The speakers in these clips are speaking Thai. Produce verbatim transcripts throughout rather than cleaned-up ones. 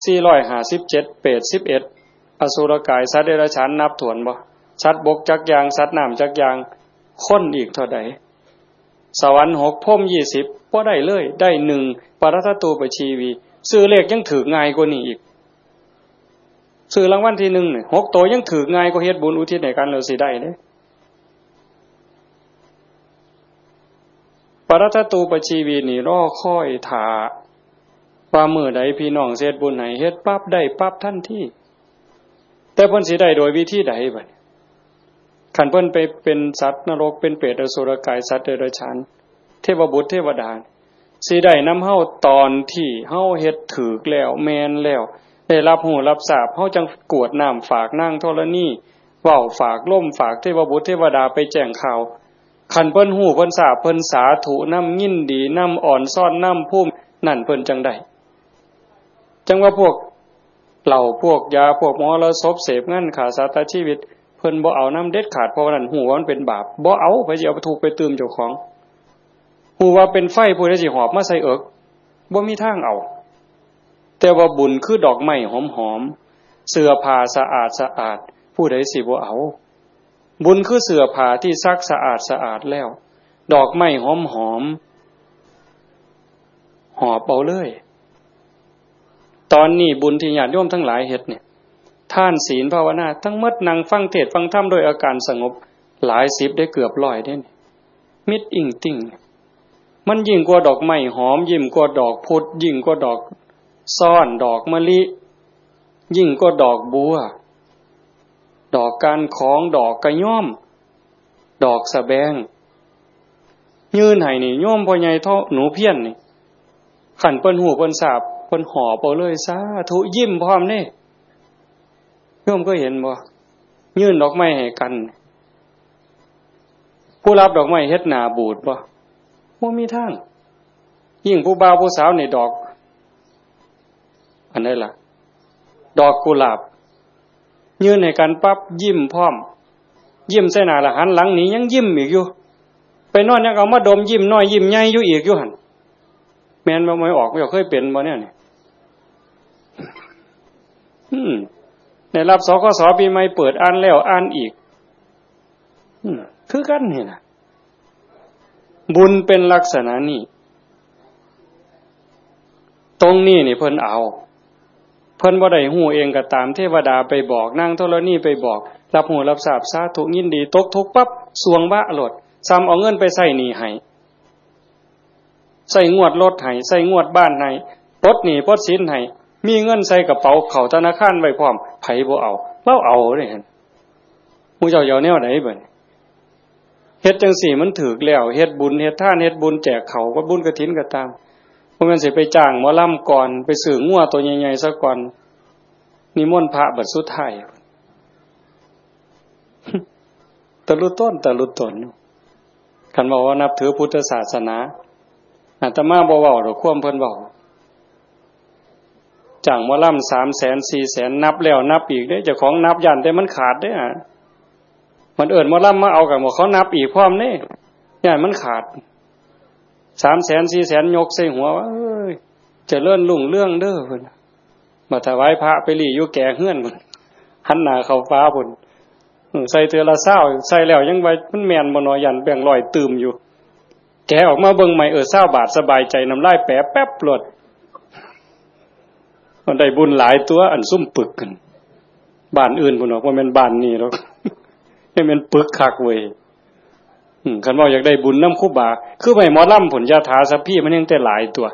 สี่ร้อยห้าสิบเจ็ดเปรตสิบเอ็ดอสุรกายสัตว์เดรัจฉานนับถ้วนบ่สัตว์บกจักอย่างสัตว์น้ำจักอย่างคนอีกเท่าใดสวรรค์หกพรหมยี่สิบบ่ได้เลยได้หนึ่งปรัตตูปชีวีซื้อเลขยังถือง่ายกว่านี้อีกซื้อรางวัลที่หนึ่งนี่หกโตยังถือง่ายกว่าเฮ็ดบุญอุทิศให้กันแล้วสิได้เด้ปรัตตูปชีวีนี่รอคอยท่าว่ามื้อใดพี่น้องเฮ็ดบุญให้เฮ็ดปั๊บได้ปั๊บทันทีแต่เพิ่นสิได้โดยวิธีใดบัดคันเพิ่นไปเป็นสัตว์นรกเป็นเปรตอสุรกายสัตว์เดรัจฉานเทพบุตรเทวดาสิได้นำเฮาตอนที่เฮาเฮ็ดถูกแล้วแม่นแล้วได้รับรู้รับทราบเฮาจังกรวดน้ำฝากนางธรณีเว้าฝากลมฝากเทพบุตรเทวดาไปแจ้งข่าวคันเพิ่นฮู้เพิ่นทราบเพิ่นสาธุนำยินดีนำอ่อนซ่อนนำภูมินั่นเพิ่นจังได้จังว่าพวกเหล้าพวกยาพวกมรสพเสพงั้นฆ่าสัตว์ตัดชีวิตเพิ่นบ่เอานำเด็ดขาดเพราะว่านั้นฮู้ว่ามันเป็นบาปบ่เอาไปสิเอาไปถูกไปตื่มเจ้าของฮู้ว่าเป็นไฟผู้ใดสิหอบมาใส่เอิกบ่มีทางเอาแต่ว่าบุญคือดอกไม้หอมๆเสื้อผ้าสะอาดสะอาดผู้ใดสิบ่เอาบุญคือเสื้อผ้าที่ซักสะอาดสะอาดแล้วดอกไม้หอมๆหอบเอาเลยตอนนี้บุญที่ญาติโยมทั้งหลายเฮ็ดเนี่ยทานศีลภาวนาทั้งหมดนั่งฟังเทศน์ฟังธรรมโดยอาการสงบหลายสิบได้เกือบร้อยเด้นี่มิตรอิงติ่งมันยิ่งกว่าดอกไม้หอมยิ่งกว่าดอกพุดยิ่งกว่าดอกซ่อนดอกมะลิยิ่งกว่าดอกบัวดอกการของดอกกระย่อมดอกสะแบงยืนให้นี่โยมพ่อใหญ่เท่าหนูเพี้ยนนี่ขันเปิ้นหูเปิ้นสาบเปิ้นหอบเอาเลยสาธุยิ้มพร้อมนี่โยมก็เห็นบ่ยื่นดอกไม้ให้กันผู้รับดอกไม้เฮ็ดหน้าบูดบ่บ่มีทางยิ่งผู้บ่าวผู้สาวนี่ดอกอันใดล่ะดอกกุหลาบยื่นให้กันปั๊บยิ้มพร้อมยิ้มใส่หน้าละหันหลังหนียังยิ้มอีกอยู่ไปนอนยังเอามาดมยิ้มน้อยยิ้มใหญ่อยู่อีกอยู่หั่นแม่นบ่ไม่ออกบ่เคยเป็นบ่เนี่ยนี่อืมได้รับสคสปีใหม่เปิดอ่านแล้วอ่านอีกอืมคือกันนี่น่ะบุญเป็นลักษณะนี้ตรงนี้นี่เพิ่นเอาเพิ่นบ่ได้ฮู้เองก็ตามเทวดาไปบอกนางธรณีไปบอกรับรู้รับทราบสาธุยินดีตกทุกข์ปั๊บสวงบะโลดซ้ำเอาเงินไปใช้หนี้ให้ใช้งวดรถให้ใช้งวดบ้านให้ปลดหนี้ปลดสินให้มีเงินใส่กระเป๋าเข้าธนาคารไว้พร้อมไผบ่เอาเราเอาเด้หั่นผู้เจ้าเอาแนวไหนบัดเฮ็ดจังซี่มันถูกแล้วเฮ็ดบุญเฮ็ดทานเฮ็ดบุญแจกเขาก็บุญกฐินก็ตามบ่แม่นสิไปจ้างหมอลำก่อนไปซื้องัวตัวใหญ่ๆซะก่อนนิมนต์พระบัดสุดท้ายตะลุต้นตะลุต้นคันบอกว่านับถือพุทธศาสนาอาตมาบ่เว้าดอกความเพิ่นเว้าจ้างหมอลำ สามแสน สี่แสน นับแล้วนับอีกเด้เจ้าของนับยันแต่มันขาดเด้อ่ะมันเอิ้นหมอลำมาเอากันบ่เขานับอีกพร้อมเด้ย่านมันขาดสามแสน สี่แสน ยกใส่หัวว่าเอ้ยเจริญรุ่งเรืองเด้อเพิ่นมาถวายพระไปหลีอยู่แก่เฮือนพุ่นหันหน้าเข้าฟ้าพุ่นใส่เทื่อละเศร้าใส่แล้วยังว่ามันแม่นบ่น้อยยันแบ่งร้อยตื่มอยู่แกออกมาเบิ่งใหม่เออเศร้าบาทสบายใจน้ำลายแปะแป๊บโลดมันได้บุญหลายตัวอันซุ่มปึกกันบ้านอื่นพุ่นเนาะบ่แม่นบ้านนี้หรอกให้มันปึกคักเว้ยอืมคันว่าอยากได้บุญนำครูบาคือไม่หมอลำผลยาถาสัพพี่มันยังแต่หลายตัว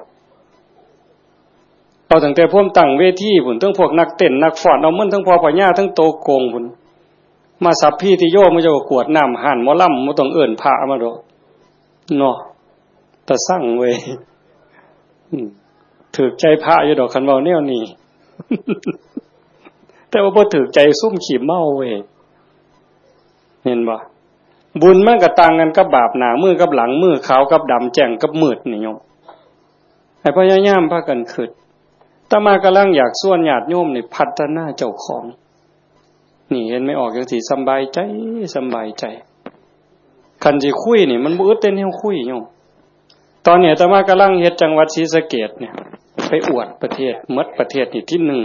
เอาตั้งแต่พวกตั้งเวทีพุ่นทั้งพวกนักเต้นนักฟ้อนเอามันทั้งพ่อพ่อย่าทั้งโตโกงพุ่นมาสัพพี่ที่โยมมันจะกวดน้ำหั่นหมอลำบ่ต้องเอิ้นพระมาดอกเนาะแต่สั่งเว้ยอืมถูกใจพระอยู่ดอกคันเว้าแนวนี้ แต่ว่าบ่ถูกใจซุ่มขี้เมาเว้ยเห็นบ่บุญมันก็ต่างกันกับบาปหน้ามือกับหลังมือขาวกับดำแจ้งกับมืดนี่โยมให้พยายามพากันคิดตามากำลังอยากส่วนญาติโยมนี่พัฒนาเจ้าของนี่เห็นไม่ออกจังสิสบายใจสบายใจคันสิคุยนี่มันบ่อึดแต่แนวคุยโยมตอนนี้ตามากำลังเฮ็ดจังหวัดศรีสะเกษเนี่ยไปอวดประเทศหมดประเทศนี่ที่หนึ่ง